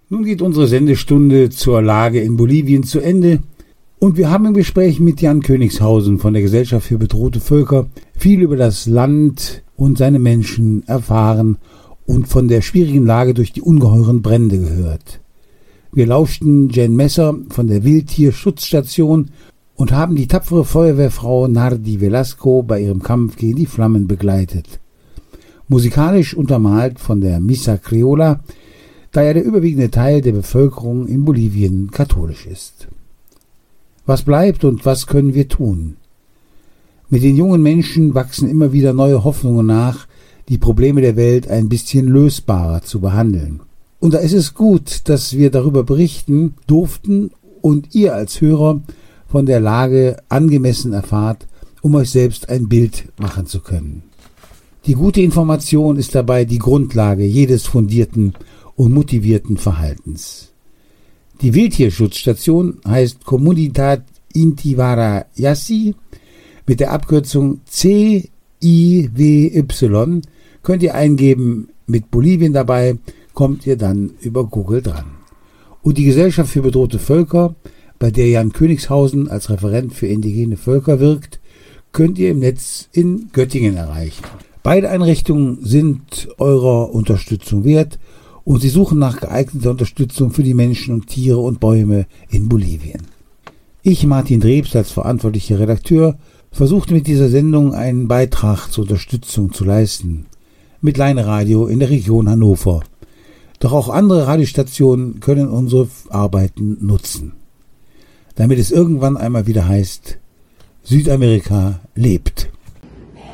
Nun geht unsere Sendestunde zur Lage in Bolivien zu Ende und wir haben im Gespräch mit Jan Königshausen von der Gesellschaft für bedrohte Völker viel über das Land und seine Menschen erfahren und von der schwierigen Lage durch die ungeheuren Brände gehört. Wir lauschten Jen Messer von der Wildtierschutzstation und haben die tapfere Feuerwehrfrau Nardi Velasco bei ihrem Kampf gegen die Flammen begleitet. Musikalisch untermalt von der Missa Criolla, da ja der überwiegende Teil der Bevölkerung in Bolivien katholisch ist. Was bleibt und was können wir tun? Mit den jungen Menschen wachsen immer wieder neue Hoffnungen nach, die Probleme der Welt ein bisschen lösbarer zu behandeln. Und da ist es gut, dass wir darüber berichten durften und ihr als Hörer von der Lage angemessen erfahrt, um euch selbst ein Bild machen zu können. Die gute Information ist dabei die Grundlage jedes fundierten und motivierten Verhaltens. Die Wildtierschutzstation heißt Comunidad Inti Wara-Yassi. Mit der Abkürzung CIWY könnt ihr eingeben, mit Bolivien dabei, kommt ihr dann über Google dran. Und die Gesellschaft für bedrohte Völker, bei der Jan Königshausen als Referent für indigene Völker wirkt, könnt ihr im Netz in Göttingen erreichen. Beide Einrichtungen sind eurer Unterstützung wert und sie suchen nach geeigneter Unterstützung für die Menschen und Tiere und Bäume in Bolivien. Ich, Martin Drebs, als verantwortlicher Redakteur, versuchte mit dieser Sendung einen Beitrag zur Unterstützung zu leisten. Mit Leineradio in der Region Hannover. Doch auch andere Radiostationen können unsere Arbeiten nutzen. Damit es irgendwann einmal wieder heißt, Südamerika lebt.